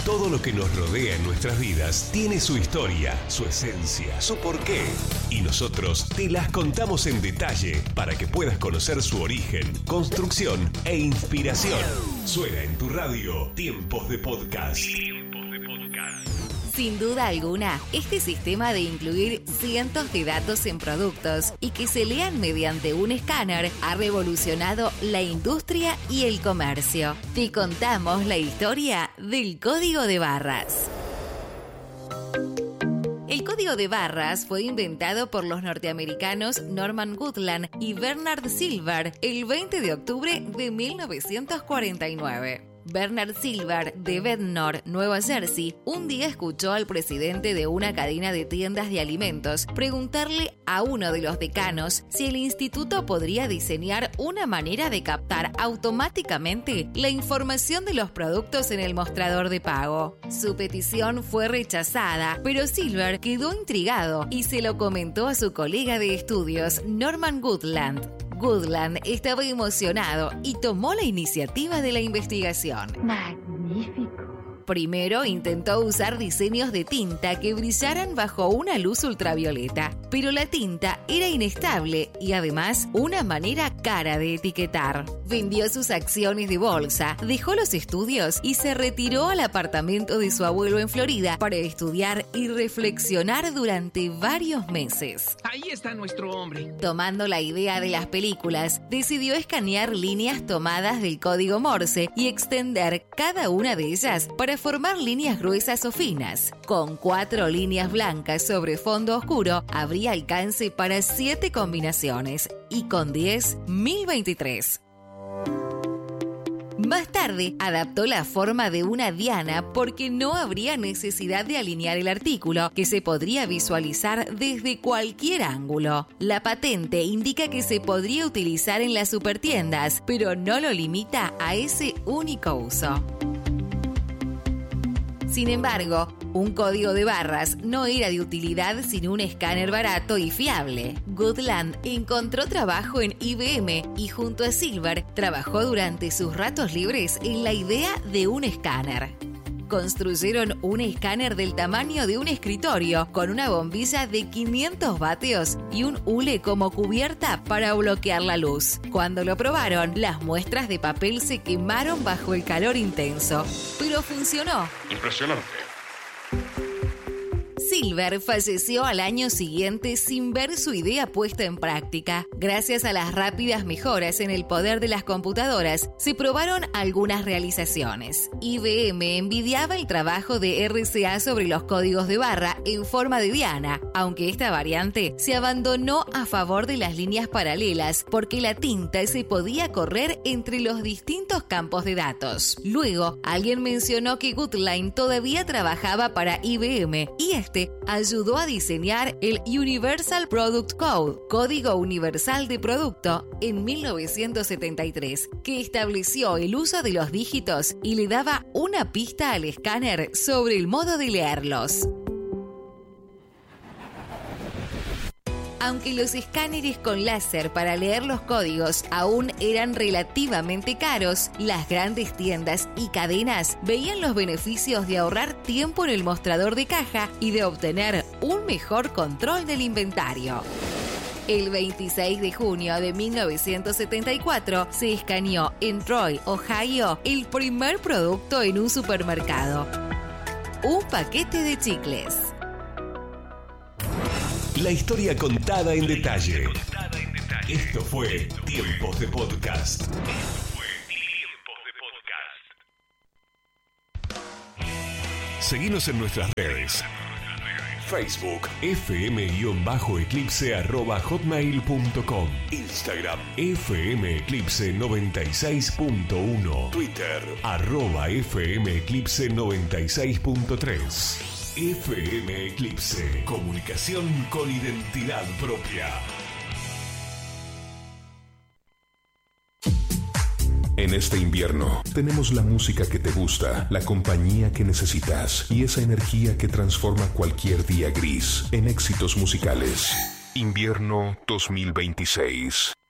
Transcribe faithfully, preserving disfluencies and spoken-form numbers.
Todo lo que nos rodea en nuestras vidas tiene su historia, su esencia, su porqué. Y nosotros te las contamos en detalle para que puedas conocer su origen, construcción e inspiración. Suena en tu radio Tiempos de Podcast. Tiempos de Podcast. Sin duda alguna, este sistema de incluir cientos de datos en productos y que se lean mediante un escáner ha revolucionado la industria y el comercio. Te contamos la historia del código de barras. El código de barras fue inventado por los norteamericanos Norman Goodland y Bernard Silver el veinte de octubre de mil novecientos cuarenta y nueve. Bernard Silver, de Bednor, Nueva Jersey, un día escuchó al presidente de una cadena de tiendas de alimentos preguntarle a uno de los decanos si el instituto podría diseñar una manera de captar automáticamente la información de los productos en el mostrador de pago. Su petición fue rechazada, pero Silver quedó intrigado y se lo comentó a su colega de estudios, Norman Goodland. Goodland estaba emocionado y tomó la iniciativa de la investigación. Magnífico. Primero intentó usar diseños de tinta que brillaran bajo una luz ultravioleta, pero la tinta era inestable y además una manera cara de etiquetar. Vendió sus acciones de bolsa, dejó los estudios y se retiró al apartamento de su abuelo en Florida para estudiar y reflexionar durante varios meses. Ahí está nuestro hombre. Tomando la idea de las películas, decidió escanear líneas tomadas del código Morse y extender cada una de ellas para formar líneas gruesas o finas. Con cuatro líneas blancas sobre fondo oscuro, habría alcance para siete combinaciones y con diez, mil veintitrés. Más tarde, adaptó la forma de una diana porque no habría necesidad de alinear el artículo, que se podría visualizar desde cualquier ángulo. La patente indica que se podría utilizar en las supertiendas, pero no lo limita a ese único uso. Sin embargo, un código de barras no era de utilidad sin un escáner barato y fiable. Goodland encontró trabajo en I B M y junto a Silver trabajó durante sus ratos libres en la idea de un escáner. Construyeron un escáner del tamaño de un escritorio con una bombilla de quinientos vatios y un hule como cubierta para bloquear la luz. Cuando lo probaron, las muestras de papel se quemaron bajo el calor intenso, pero funcionó. Impresionante. Silver falleció al año siguiente sin ver su idea puesta en práctica. Gracias a las rápidas mejoras en el poder de las computadoras, se probaron algunas realizaciones. I B M envidiaba el trabajo de R C A sobre los códigos de barra en forma de diana, aunque esta variante se abandonó a favor de las líneas paralelas porque la tinta se podía correr entre los distintos campos de datos. Luego, alguien mencionó que Goodland todavía trabajaba para I B M y este ayudó a diseñar el Universal Product Code, Código Universal de Producto, en mil novecientos setenta y tres, que estableció el uso de los dígitos y le daba una pista al escáner sobre el modo de leerlos. Aunque los escáneres con láser para leer los códigos aún eran relativamente caros, las grandes tiendas y cadenas veían los beneficios de ahorrar tiempo en el mostrador de caja y de obtener un mejor control del inventario. El veintiséis de junio de mil novecientos setenta y cuatro se escaneó en Troy, Ohio, el primer producto en un supermercado: un paquete de chicles. La historia contada en detalle. Esto fue Tiempos de Podcast. Esto fue Tiempos de Podcast. Seguinos en nuestras redes. Facebook, fm-eclipse arroba hotmail punto com. Instagram, fmeclipse noventa y seis punto uno. Twitter, arroba fmeclipse noventa y seis punto tres. F M Eclipse, comunicación con identidad propia. En este invierno, tenemos la música que te gusta, la compañía que necesitas y esa energía que transforma cualquier día gris en éxitos musicales. Invierno dos mil veintiséis.